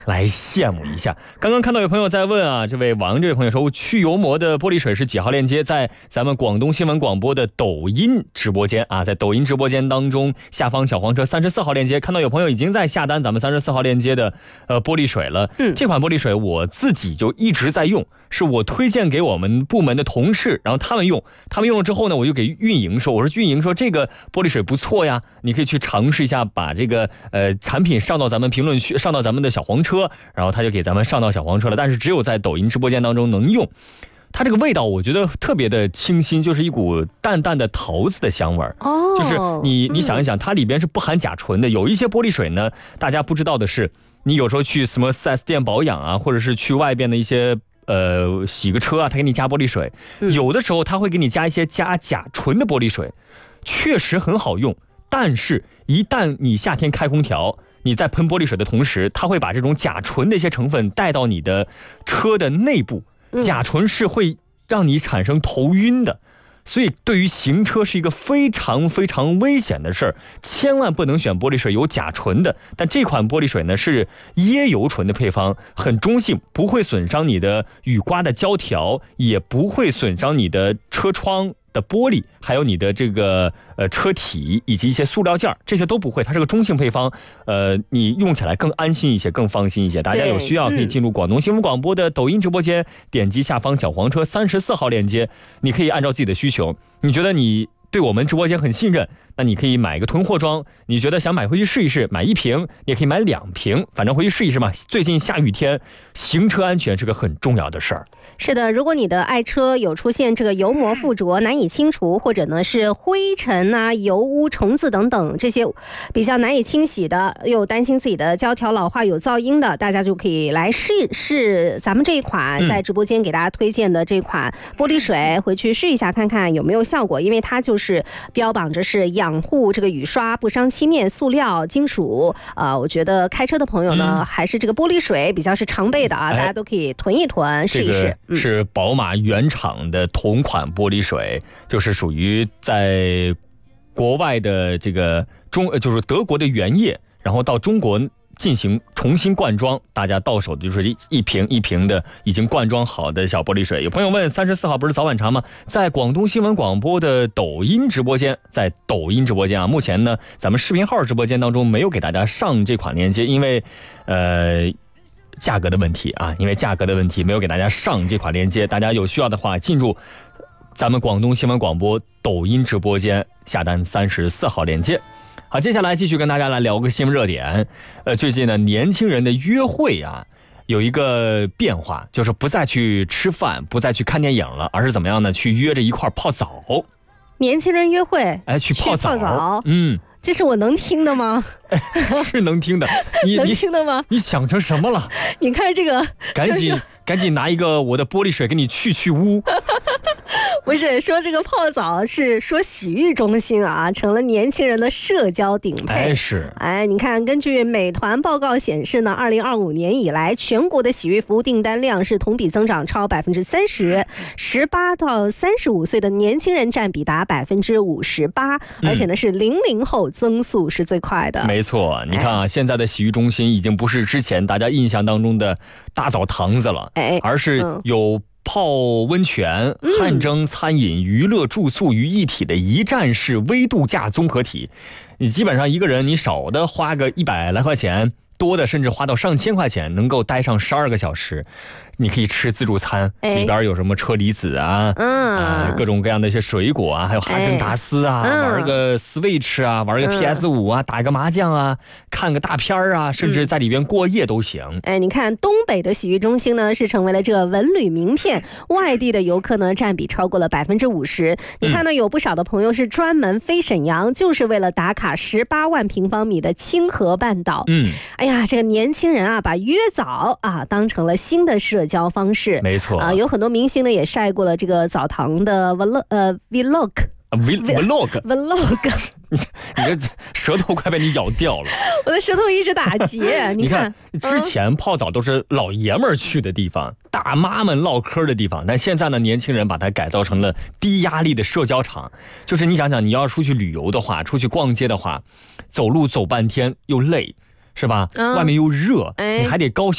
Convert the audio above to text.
来羡慕一下。刚刚看到有朋友在问啊，这位王这位朋友说，去油膜的玻璃水是几号链接？在咱们广东新闻广播的抖音直播间啊，在抖音直播间当中下方小黄车34号链接，看到有朋友已经在下单咱们34号链接的玻璃水了。这款玻璃水我自己就一直在用，是我推荐给我们部门的同事，然后他们用了之后呢，我就给运营说，我说运营说这个玻璃水不错呀，你可以去尝试一下，把这个产品上到咱们评论区，上到咱们的小黄车，然后他就给咱们上到小黄车了，但是只有在抖音直播间当中能用。它这个味道我觉得特别的清新，就是一股淡淡的桃子的香味儿。就是你想一想，它里边是不含甲醇的。有一些玻璃水呢，大家不知道的是，你有时候去什么 4S 店保养啊，或者是去外边的一些洗个车啊，他给你加玻璃水，有的时候他会给你加一些加甲醇的玻璃水，确实很好用。但是一旦你夏天开空调，你在喷玻璃水的同时，它会把这种甲醇的一些成分带到你的车的内部，甲醇是会让你产生头晕的，所以对于行车是一个非常非常危险的事儿，千万不能选玻璃水有甲醇的。但这款玻璃水呢是椰油醇的配方，很中性，不会损伤你的雨刮的胶条，也不会损伤你的车窗的玻璃，还有你的这个车体以及一些塑料件，这些都不会，它是个中性配方，你用起来更安心一些，更放心一些。大家有需要可以进入广东新闻广播的抖音直播间，点击下方小黄车34号链接，你可以按照自己的需求，你觉得你对我们直播间很信任，那你可以买一个囤货装，你觉得想买回去试一试，买1瓶，你也可以买2瓶，反正回去试一试嘛。最近下雨天，行车安全是个很重要的事儿。 是的，如果你的爱车有出现这个油膜附着难以清除，或者呢是灰尘啊、油污、虫子等等这些比较难以清洗的，又担心自己的胶条老化有噪音的，大家就可以来试一试咱们这一款在直播间给大家推荐的这款玻璃水，回去试一下看看有没有效果，因为它就是标榜着是养护这个雨刷不伤漆面、塑料、金属。我觉得开车的朋友呢，还是这个玻璃水比较是常备的啊，大家都可以囤一囤，试一试。 是宝马原厂的同款玻璃水，就是属于在国外的这个就是德国的原液，然后到中国进行重新灌装，大家到手的就是一瓶一瓶的已经灌装好的小玻璃水。有朋友问34号不是早晚茶吗？在广东新闻广播的抖音直播间，在抖音直播间啊，目前呢咱们视频号直播间当中没有给大家上这款链接，因为价格的问题啊，因为价格的问题没有给大家上这款链接，大家有需要的话进入咱们广东新闻广播抖音直播间下单34号链接。好，接下来继续跟大家来聊个新闻热点。最近呢，年轻人的约会啊有一个变化，就是不再去吃饭，不再去看电影了，而是怎么样呢？去约着一块泡澡。 年轻人约会， 去泡澡， 这是我能听的吗？ 是能听的， 能听的吗？ 你想成什么了？ 你看这个， 赶紧拿一个我的玻璃水给你去污。 不是说这个泡澡，是说洗浴中心啊，成了年轻人的社交顶配。你看，根据美团报告显示呢，2025年以来，全国的洗浴服务订单量是同比增长超30%，18到35岁的年轻人占比达58%，而且呢是00后增速是最快的。 没错，你看啊，现在的洗浴中心已经不是之前大家印象当中的大澡堂子了，而是有泡温泉、汗蒸、餐饮、娱乐、住宿于一体的一站式微度假综合体。你基本上一个人，你少的花个100来块钱，多的甚至花到上千块钱，能够待上12个小时。你可以吃自助餐，里边有什么车厘子啊，各种各样的一些水果啊，还有哈根达斯啊，玩个 Switch 啊，玩个 PS5 啊，打个麻将啊，看个大片啊，甚至在里边过夜都行。 你看东北的洗浴中心呢，是成为了这个文旅名片，外地的游客呢占比超过了50%。你看呢，有不少的朋友是专门飞沈阳，就是为了打卡18万平方米的清河半岛。哎呀，这个年轻人啊，把约澡啊当成了新的社交方式。 没错有很多明星呢也晒过了这个澡堂的 vlog。 你这舌头快被你咬掉了。 我的舌头一直打结。你看之前泡澡都是老爷们儿去的地方，大妈们唠嗑的地方，但现在呢，年轻人把它改造成了低压力的社交场。就是你想想，你要出去旅游的话，出去逛街的话，走路走半天又累，是吧？外面又热，你还得高兴